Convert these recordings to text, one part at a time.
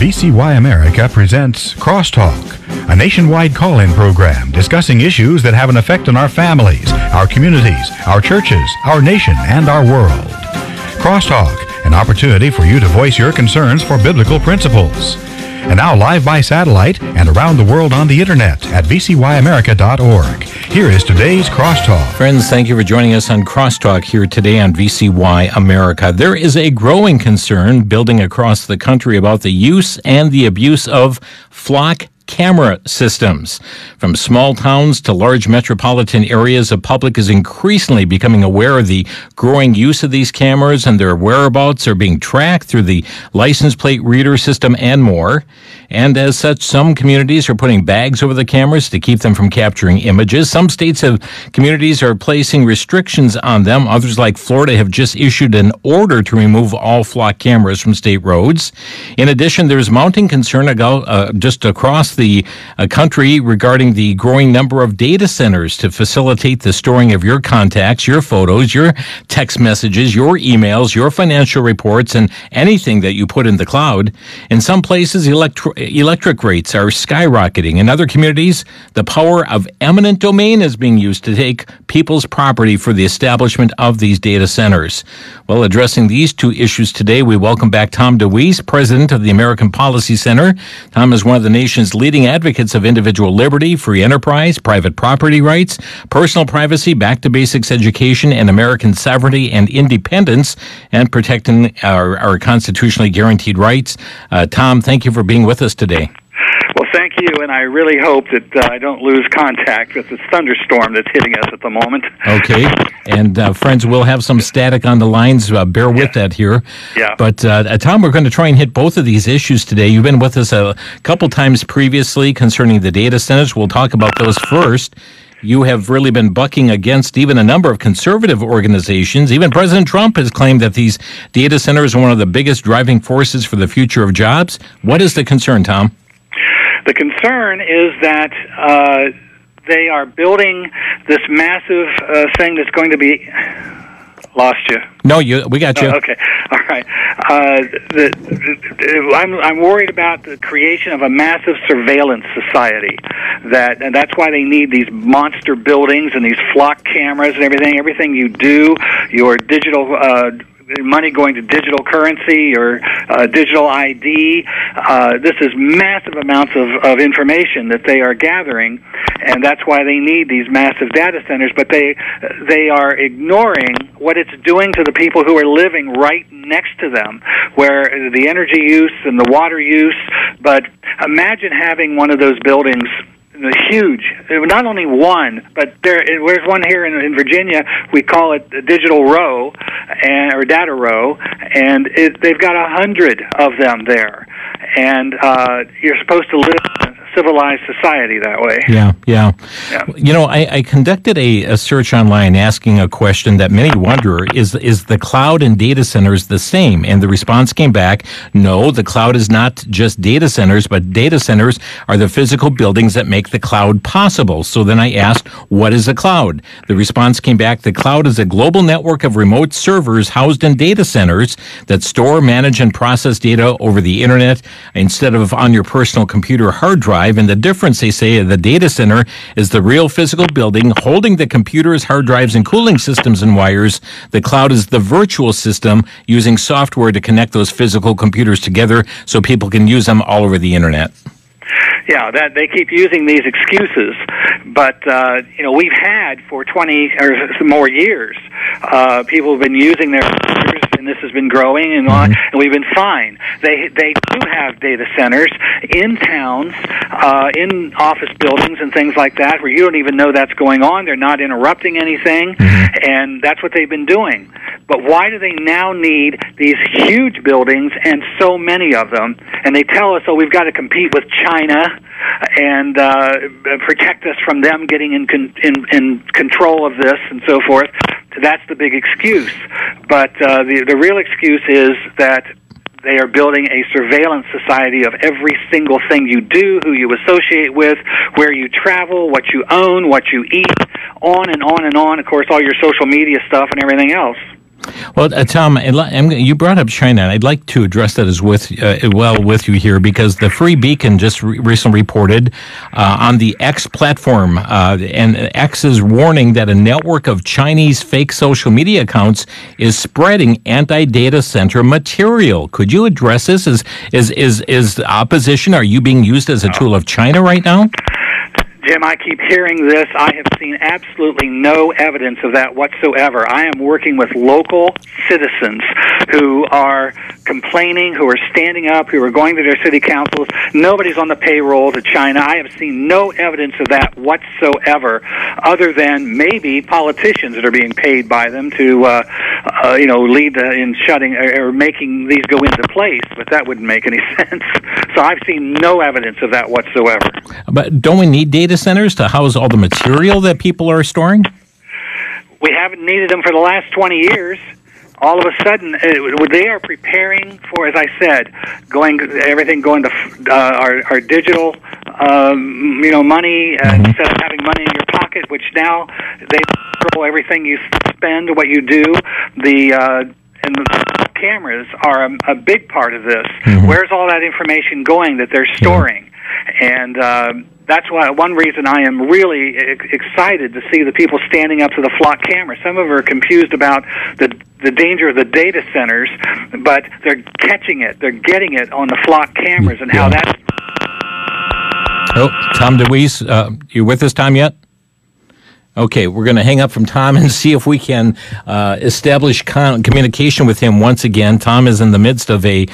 VCY America presents Crosstalk, a nationwide call-in program discussing issues that have an effect on our families, our communities, our churches, our nation, and our world. Crosstalk, an opportunity for you to voice your concerns for biblical principles. And now live by satellite and around the world on the internet at vcyamerica.org. Here is today's Crosstalk. Friends, thank you for joining us on Crosstalk here today on VCY America. There is a growing concern building across the country about the use and the abuse of flock camera systems. From small towns to large metropolitan areas, the public is increasingly becoming aware of the growing use of these cameras, and their whereabouts are being tracked through the license plate reader system and more. And as such, some communities are putting bags over the cameras to keep them from capturing images. Some communities are placing restrictions on them. Others, like Florida, have just issued an order to remove all flock cameras from state roads. In addition, there's mounting concern just across the country regarding the growing number of data centers to facilitate the storing of your contacts, your photos, your text messages, your emails, your financial reports, and anything that you put in the cloud. In some places, electric rates are skyrocketing. In other communities, the power of eminent domain is being used to take people's property for the establishment of these data centers. Well, addressing these two issues today, we welcome back Tom DeWeese, president of the American Policy Center. Tom is one of the nation's leading advocates of individual liberty, free enterprise, private property rights, personal privacy, back to basics education, and American sovereignty and independence, and protecting our constitutionally guaranteed rights. Tom, thank you for being with us today. Well, thank you, and I really hope that I don't lose contact with this thunderstorm that's hitting us at the moment. Okay, and friends, we'll have some static on the lines. Bear with that here. Yeah. But, Tom, we're going to try and hit both of these issues today. You've been with us a couple times previously concerning the data centers. We'll talk about those first. You have really been bucking against even a number of conservative organizations. Even President Trump has claimed that these data centers are one of the biggest driving forces for the future of jobs. What is the concern, Tom? The concern is that they are building this massive thing that's going to be... Lost you. No, we got you. Oh, okay, all right. I'm worried about the creation of a massive surveillance society. And that's why they need these monster buildings and these flock cameras and everything. Everything you do, your digital money going to digital currency or digital ID. This is massive amounts of information that they are gathering, and that's why they need these massive data centers. But they are ignoring what it's doing to the people who are living right next to them, where the energy use and the water use. But imagine having one of those buildings. Huge. Not only one, but there's one here in Virginia. We call it the Digital Row, or Data Row, and they've got 100 of them there. And you're supposed to live in a civilized society that way. Yeah. You know, I conducted a search online asking a question that many wonder, is the cloud and data centers the same? And the response came back, no, the cloud is not just data centers, but data centers are the physical buildings that make the cloud possible. So then I asked, what is a cloud? The response came back, the cloud is a global network of remote servers housed in data centers that store, manage, and process data over the internet instead of on your personal computer hard drive. And the difference, they say, the data center is the real physical building holding the computers, hard drives, and cooling systems and wires. The cloud is the virtual system using software to connect those physical computers together so people can use them all over the internet. Yeah, that they keep using these excuses, but we've had for 20 or more years, people have been using their computers, and this has been growing and on, and we've been fine. They do have data centers in towns, in office buildings and things like that, where you don't even know that's going on. They're not interrupting anything, and that's what they've been doing. But why do they now need these huge buildings and so many of them? And they tell us, oh, we've got to compete with China and protect us from them getting in control of this and so forth. That's the big excuse. But the real excuse is that they are building a surveillance society of every single thing you do, who you associate with, where you travel, what you own, what you eat, on and on and on. Of course, all your social media stuff and everything else. Well, Tom, you brought up China, and I'd like to address that with you here, because the Free Beacon just recently reported on the X platform, and X is warning that a network of Chinese fake social media accounts is spreading anti-data center material. Could you address this? Is opposition? Are you being used as a tool of China right now? Jim, I keep hearing this. I have seen absolutely no evidence of that whatsoever. I am working with local citizens who are complaining, who are standing up, who are going to their city councils. Nobody's on the payroll to China. I have seen no evidence of that whatsoever, other than maybe politicians that are being paid by them to, lead in shutting or making these go into place. But that wouldn't make any sense. So I've seen no evidence of that whatsoever. But don't we need data centers to house all the material that people are storing? We haven't needed them for the last 20 years. All of a sudden, they are preparing for, as I said, everything going to our digital, money, instead of having money in your pocket, which now they control everything you spend, what you do. And the cameras are a big part of this. Mm-hmm. Where's all that information going that they're storing? And that's one reason I am really excited to see the people standing up to the flock camera. Some of them are confused about the danger of the data centers, but they're catching it. They're getting it on the flock cameras and how that's... Oh, Tom DeWeese, you with us, Tom, yet? Okay, we're going to hang up from Tom and see if we can establish communication with him once again. Tom is in the midst of a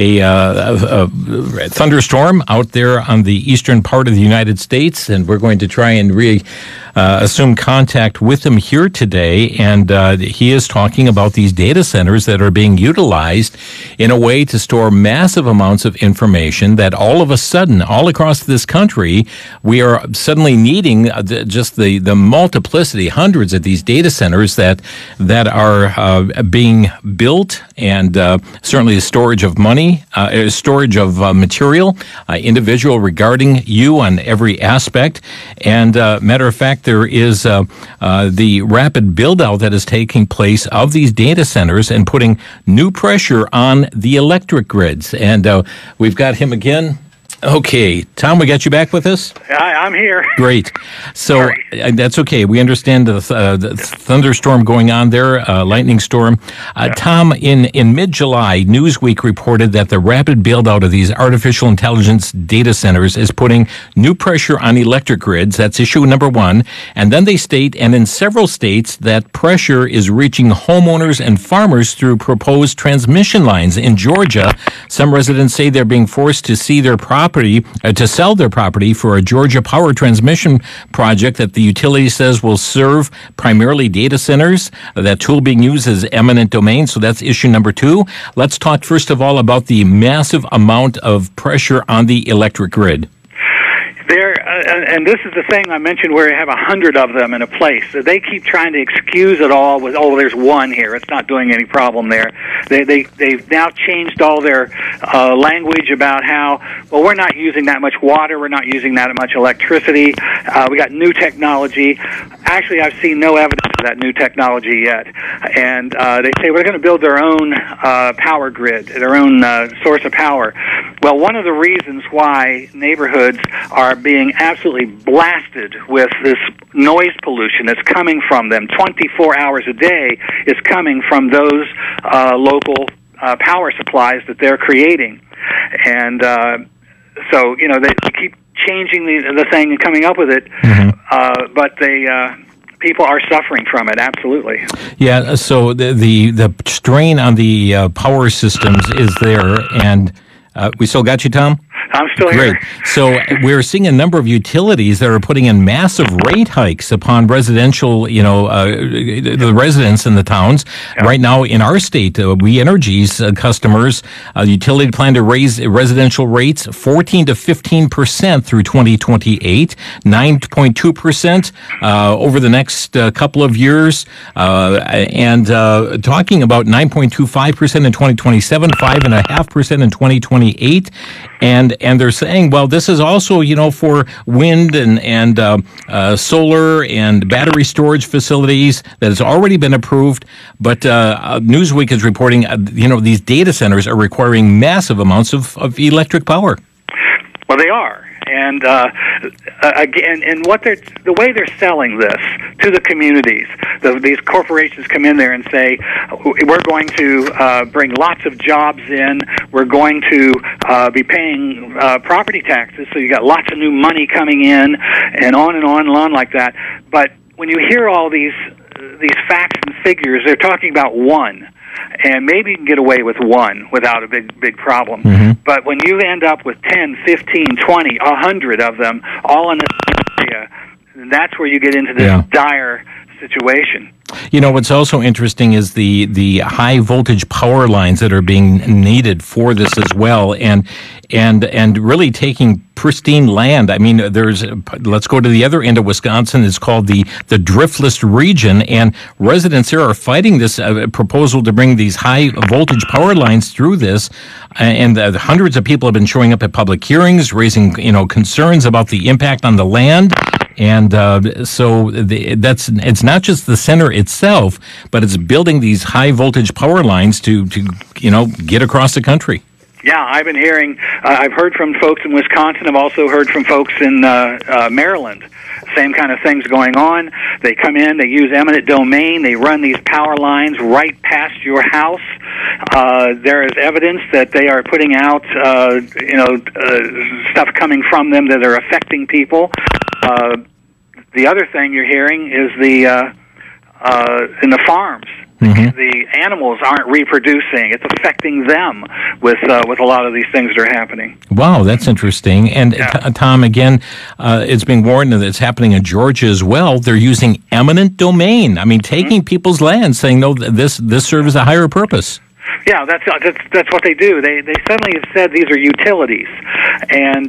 thunderstorm out there on the eastern part of the United States, and we're going to try and assume contact with him here today. And he is talking about these data centers that are being utilized in a way to store massive amounts of information that all of a sudden, all across this country, we are suddenly needing just the multiplicity, hundreds of these data centers that are being built, and certainly the storage of money, storage of material, individual regarding you on every aspect. And matter of fact, there is the rapid build-out that is taking place of these data centers and putting new pressure on the electric grids. And we've got him again. Okay, Tom, we got you back with us? I'm here. Great. So that's okay. We understand the thunderstorm going on there, lightning storm. Tom, in mid-July, Newsweek reported that the rapid build-out of these artificial intelligence data centers is putting new pressure on electric grids. That's issue number one. And then they state, and in several states, that pressure is reaching homeowners and farmers through proposed transmission lines. In Georgia, some residents say they're being forced to see their to sell their property for a Georgia power transmission project that the utility says will serve primarily data centers. That tool being used is eminent domain, so that's issue number two. Let's talk first of all about the massive amount of pressure on the electric grid. And this is the thing I mentioned where you have 100 of them in a place. So they keep trying to excuse it all with, there's one here. It's not doing any problem there. They've now changed all their language about how, we're not using that much water. We're not using that much electricity. We got new technology. Actually, I've seen no evidence of that new technology yet. And they say we're going to build their own power grid, their own source of power. Well, one of the reasons why neighborhoods are being absolutely blasted with this noise pollution that's coming from them 24 hours a day is coming from those local power supplies that they're creating. And so, they keep changing the thing and coming up with it, but people are suffering from it, absolutely. Yeah, so the strain on the power systems is there, and we still got you, Tom? I'm still here. Great. So we're seeing a number of utilities that are putting in massive rate hikes upon residential, the residents in the towns. Yeah. Right now in our state, We Energy's customers, utility plan to raise residential rates 14 to 15% through 2028, 9.2% over the next couple of years, and talking about 9.25% in 2027, 5.5% in 2028, and And they're saying, well, this is also, for wind and solar and battery storage facilities that has already been approved. But Newsweek is reporting, these data centers are requiring massive amounts of electric power. Well, they are. And again, and the way they're selling this to the communities, these corporations come in there and say, we're going to bring lots of jobs in, we're going to be paying property taxes, so you got lots of new money coming in, and on and on and on like that. But when you hear all these facts and figures, they're talking about one. And maybe you can get away with one without a big problem. Mm-hmm. But when you end up with 10, 15, 20, 100 of them all in this area, that's where you get into this dire situation. What's also interesting is the high voltage power lines that are being needed for this as well, and really taking pristine land. I mean, let's go to the other end of Wisconsin. It's called the Driftless region, and residents there are fighting this proposal to bring these high voltage power lines through this. And hundreds of people have been showing up at public hearings, raising concerns about the impact on the land. And so it's not just the center itself, but it's building these high voltage power lines to get across the country. Yeah, I've been hearing. I've heard from folks in Wisconsin. I've also heard from folks in Maryland. Same kind of things going on. They come in, they use eminent domain, they run these power lines right past your house. There is evidence that they are putting out, stuff coming from them that are affecting people. The other thing you're hearing is in the farms. Mm-hmm. The animals aren't reproducing. It's affecting them with a lot of these things that are happening. Wow, that's interesting. And Tom, again, it's being warned that it's happening in Georgia as well. They're using eminent domain. I mean, taking people's land, saying, no, this serves a higher purpose. Yeah, that's what they do. They suddenly have said these are utilities, and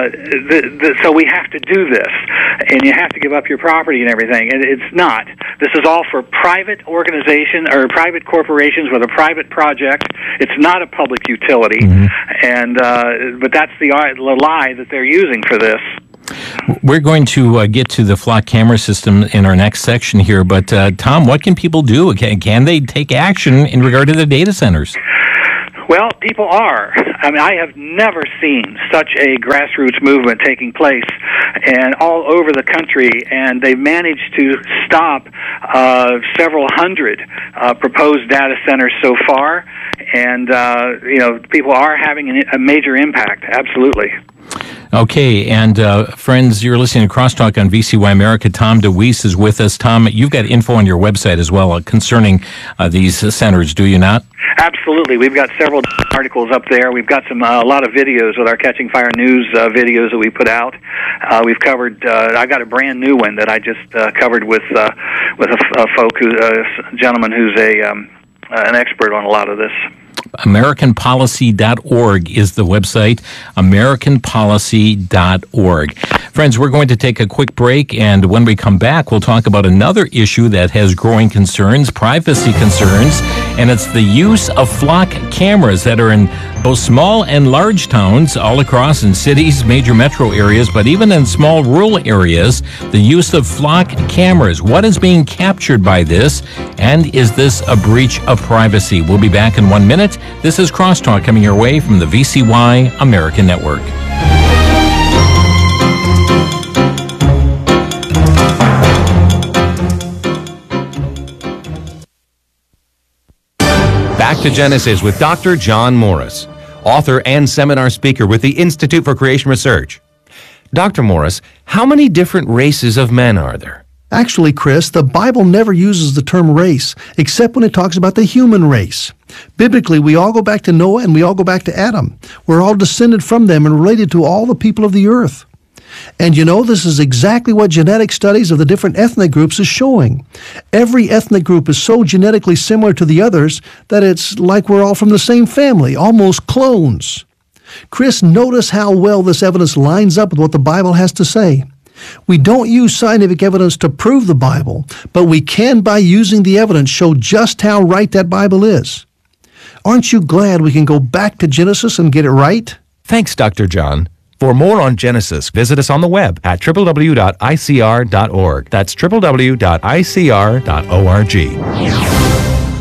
so we have to do this, and you have to give up your property and everything. And it's not. This is all for private organization or private corporations with a private project. It's not a public utility, and but that's the lie that they're using for this. We're going to get to the flock camera system in our next section here, but Tom, what can people do? Can they take action in regard to the data centers? Well, people are. I mean, I have never seen such a grassroots movement taking place and all over the country, and they've managed to stop several hundred proposed data centers so far, and people are having a major impact, absolutely. Okay, and friends, you're listening to Crosstalk on VCY America. Tom DeWeese is with us. Tom, you've got info on your website as well concerning these centers, do you not? Absolutely. We've got several articles up there. We've got a lot of videos with our Catching Fire News videos that we put out. We've covered. I got a brand new one that I just covered with a gentleman who's an expert on a lot of this. AmericanPolicy.org is the website, AmericanPolicy.org. Friends, we're going to take a quick break, and when we come back, we'll talk about another issue that has growing concerns, privacy concerns, and it's the use of flock cameras that are in both small and large towns all across in cities, major metro areas, but even in small rural areas, the use of flock cameras. What is being captured by this, and is this a breach of privacy? We'll be back in 1 minute. This is Crosstalk coming your way from the VCY American Network. Back to Genesis with Dr. John Morris, author and seminar speaker with the Institute for Creation Research. Dr. Morris, how many different races of men are there? Actually, Chris, the Bible never uses the term race, except when it talks about the human race. Biblically, we all go back to Noah and we all go back to Adam. We're all descended from them and related to all the people of the earth. And this is exactly what genetic studies of the different ethnic groups is showing. Every ethnic group is so genetically similar to the others that it's like we're all from the same family, almost clones. Chris, notice how well this evidence lines up with what the Bible has to say. We don't use scientific evidence to prove the Bible, but we can, by using the evidence, show just how right that Bible is. Aren't you glad we can go back to Genesis and get it right? Thanks, Dr. John. For more on Genesis, visit us on the web at www.icr.org. That's www.icr.org.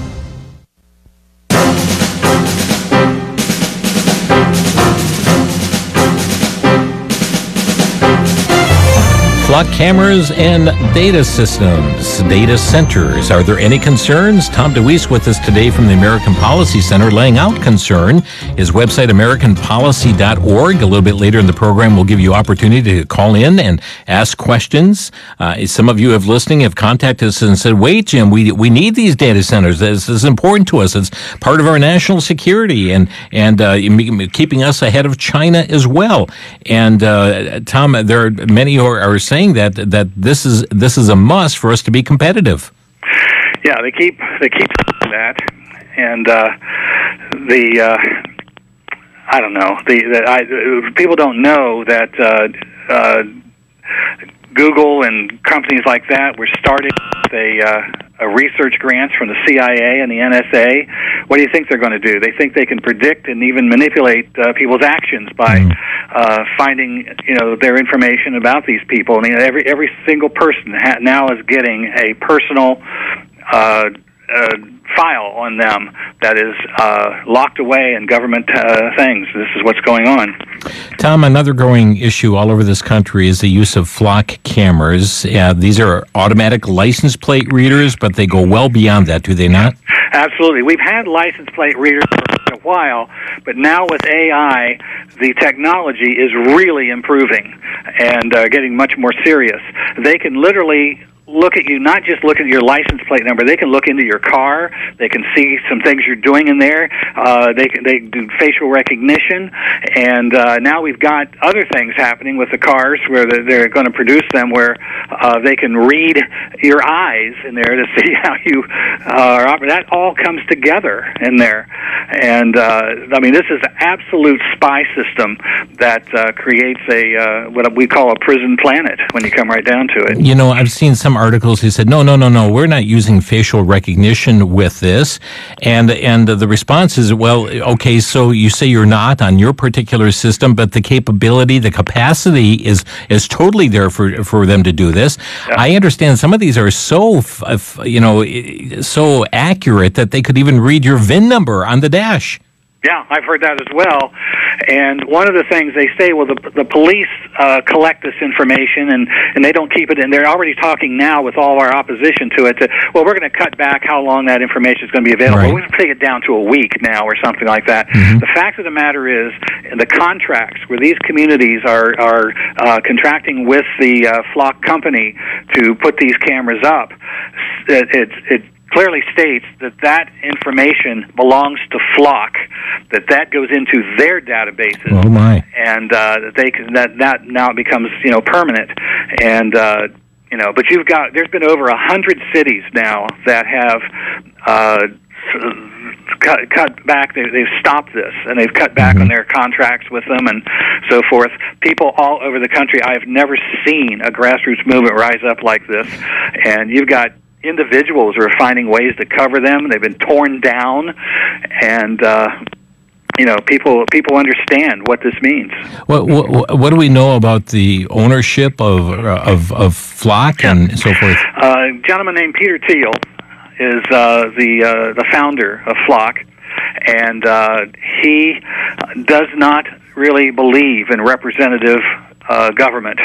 Flock cameras and data systems, data centers. Are there any concerns? Tom DeWeese with us today from the American Policy Center laying out concern. His website, americanpolicy.org. A little bit later in the program, we'll give you opportunity to call in and ask questions. Some of you have contacted us and said, wait, Jim, we need these data centers. This is important to us. It's part of our national security and keeping us ahead of China as well. And Tom, there are many who are saying that this is a must for us to be competitive. Yeah, they keep saying that, and I don't know. People don't know that Google and companies like that were starting a research grants from the CIA and the NSA. What do you think they're going to do? They think they can predict and even manipulate people's actions by finding their information about these people. I mean, every single person now is getting a personal file on them that is locked away in government things. This is what's going on. Tom, another growing issue all over this country is the use of flock cameras. These are automatic license plate readers, but they go well beyond that, do they not? Absolutely. We've had license plate readers for a while, but now with AI, the technology is really improving and getting much more serious. They can literally look at you, not just look at your license plate number. They can look into your car. They can see some things you're doing in there. They do facial recognition, and now we've got other things happening with the cars where they're going to produce them where they can read your eyes in there to see how you are operating. That all comes together in there, and I mean, this is an absolute spy system that creates what we call a prison planet when you come right down to it. You know, I've seen some articles who said, no, we're not using facial recognition with this. And the response is, well, okay, so you say you're not on your particular system, but the capability, the capacity is totally there for them to do this. Yeah. I understand some of these are so accurate that they could even read your VIN number on the dash. Yeah, I've heard that as well. And one of the things they say, well, the police collect this information and they don't keep it, and they're already talking now with all our opposition to it. Well, we're going to cut back how long that information is going to be available. Right. We're going to take it down to a week now or something like that. Mm-hmm. The fact of the matter is, the contracts where these communities are contracting with the Flock company to put these cameras up, it clearly states that information belongs to Flock, that goes into their databases. Oh my! And that now becomes permanent. And but there's been over 100 cities now that have cut back. They've stopped this, and they've cut back on their contracts with them and so forth. People all over the country. I have never seen a grassroots movement rise up like this, and you've got individuals are finding ways to cover them. They've been torn down, and people understand what this means. What do we know about the ownership of Flock and so forth? A gentleman named Peter Thiel is the founder of Flock, and he does not really believe in representative government.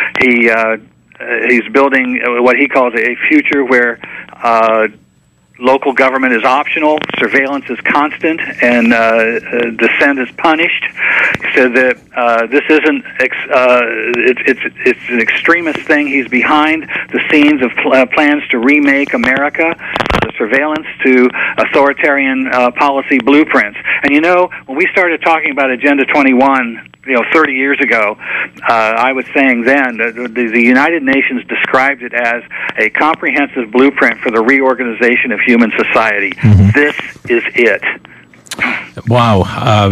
He's building what he calls a future where local government is optional, surveillance is constant, and dissent is punished. He said that this isn't it's an extremist thing. He's behind the scenes of plans to remake America, the surveillance to authoritarian policy blueprints. And when we started talking about Agenda 21, 30 years ago, I was saying then that the United Nations described it as a comprehensive blueprint for the reorganization of human society. Mm-hmm. This is it. Wow,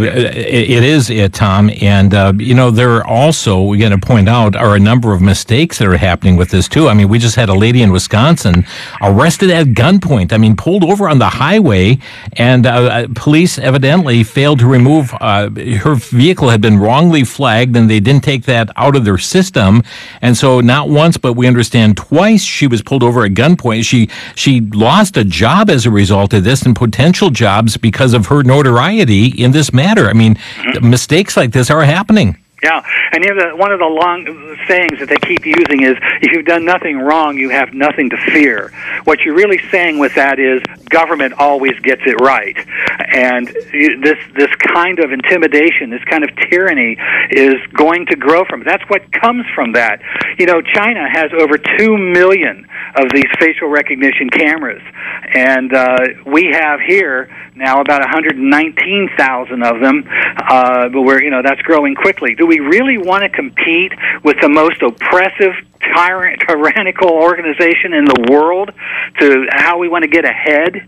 it is, Tom. And, there also, we're going to point out, are a number of mistakes that are happening with this, too. I mean, we just had a lady in Wisconsin arrested at gunpoint. I mean, pulled over on the highway, and police evidently failed to remove her vehicle had been wrongly flagged, and they didn't take that out of their system. And so not once, but we understand twice, she was pulled over at gunpoint. She lost a job as a result of this, and potential jobs because of her notoriety in this matter. I mean, mistakes like this are happening. Yeah, and one of the long sayings that they keep using is, if you've done nothing wrong, you have nothing to fear. What you're really saying with that is, government always gets it right. And this kind of intimidation, this kind of tyranny is going to grow from it. That's what comes from that. China has over 2 million of these facial recognition cameras, and we have here now about 119,000 of them, but that's growing quickly. Do we really want to compete with the most oppressive, tyrannical organization in the world to how we want to get ahead?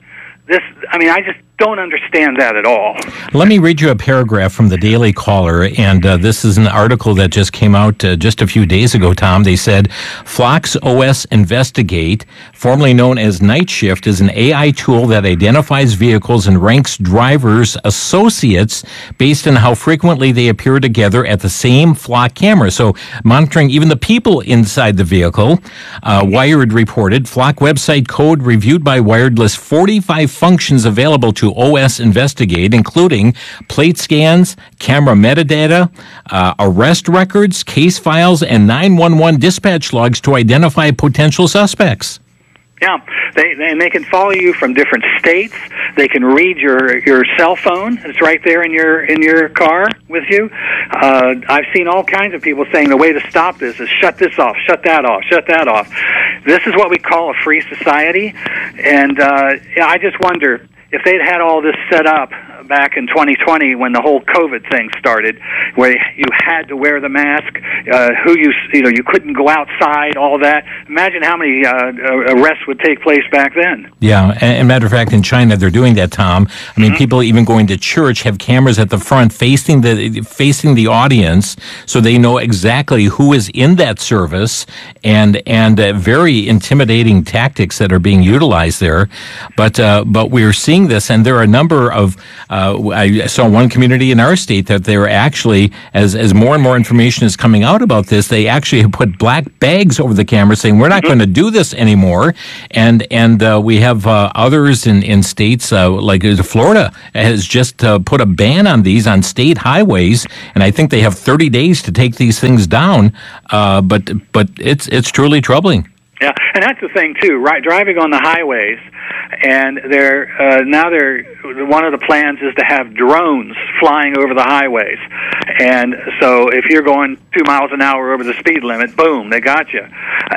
I just don't understand that at all. Let me read you a paragraph from the Daily Caller, and this is an article that just came out just a few days ago, Tom. They said, Flox OS Investigate, formerly known as Night Shift, is an AI tool that identifies vehicles and ranks drivers' associates based on how frequently they appear together at the same Flock camera. So monitoring even the people inside the vehicle. Wired reported, Flock website code reviewed by Wired lists 45 functions available to OS Investigate, including plate scans, camera metadata, arrest records, case files, and 911 dispatch logs to identify potential suspects. Yeah, they can follow you from different states. They can read your cell phone. It's right there in your car with you. I've seen all kinds of people saying the way to stop this is shut this off, shut that off, shut that off. This is what we call a free society, and I just wonder if they'd had all this set up back in 2020 when the whole COVID thing started, where you had to wear the mask, you couldn't go outside, all that. Imagine how many arrests would take place back then. Yeah, and matter of fact, in China they're doing that, Tom. I mean, people even going to church have cameras at the front facing the audience, so they know exactly who is in that service, and very intimidating tactics that are being utilized there. But we're seeing this, and there are a number of. I saw one community in our state that they're actually, as more and more information is coming out about this, they actually have put black bags over the camera saying, we're not going to do this anymore. And we have others in states like Florida has just put a ban on these on state highways. And I think they have 30 days to take these things down. But it's truly troubling. Yeah, and that's the thing too, right? Driving on the highways, and one of the plans is to have drones flying over the highways, and so if you're going 2 miles an hour over the speed limit, boom, they got you.